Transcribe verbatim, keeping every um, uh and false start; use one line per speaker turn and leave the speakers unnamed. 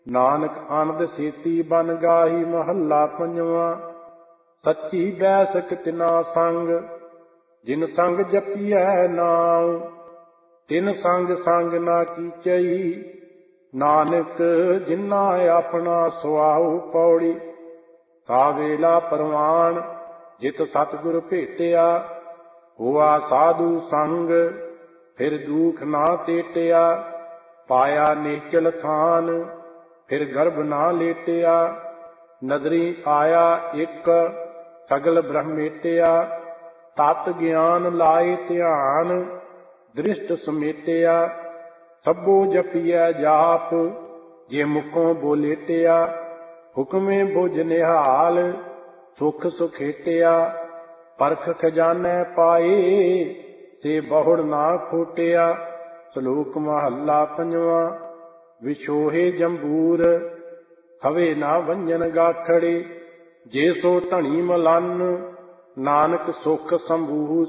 ਨਾਨਕ ਆਨੰਦ ਸੇਤੀ ਬਨ ਗਾਹੀ ਮਹੱਲਾ ਪੰਜਵਾਂ। ਸੱਚੀ ਬੈਸਕ ਤਿਨਾ ਸੰਗ ਜਿਨ ਸੰਗ ਜਪੀਐ ਨਾਉ, ਤਿਨ ਸੰਗ ਸੰਗ ਨਾ ਕੀਚਈ। ਨਾਨਕ ਜਿਨਾ ਆਪਣਾ ਸੁਆਉ ਪੌੜੀ, ਤਾ ਵੇਲਾ ਪਰਵਾਨ ਜਿਤ ਸਤਿਗੁਰ ਭੇਟਿਆ। ਹੋਆ ਸਾਧੂ ਸੰਗ ਫਿਰ ਦੂਖ ਨਾ ਤੇਟਿਆ, ਪਾਇਆ ਨਿਸ਼ਚਲ ਥਾਨ ਫਿਰ ਗਰਭ ਨਾ ਲੇਟਿਆ। ਨਦਰੀ ਆਇਆ ਇੱਕ ਸਗਲ ਬ੍ਰਹਮੇਟਿਆ, ਤਤ ਗਿਆਨ ਲਾਏ ਧਿਆਨ ਦ੍ਰਿਸ਼ਟ ਸਮੇਟਿਆ। ਸਭੋ ਜਪੀਐ ਜਾਪ ਜੇ ਮੁਖੋਂ ਬੋਲੇਟਿਆ, ਹੁਕਮੇ ਬੁਝ ਨਿਹਾਲ ਸੁਖ ਸੁਖੇਟਿਆ। ਪਰਖ ਖਜ਼ਾਨੈ ਪਾਏ ਤੇ ਬਹੁੜ ਨਾ ਖੋਟਿਆ। ਸ਼ਲੋਕ ਮਹੱਲਾ ਪੰਜਵਾਂ। ਵਿਛੋਹੇ ਜੰਬੂਰ ਹਵੇ ਨਾ ਵੰਜਨ ਗਾਖੜੇ, ਜੇ ਸੋ ਧਣੀ ਮਲੰਨ ਨਾਨਕ ਸੁਖ ਸੰਭੂ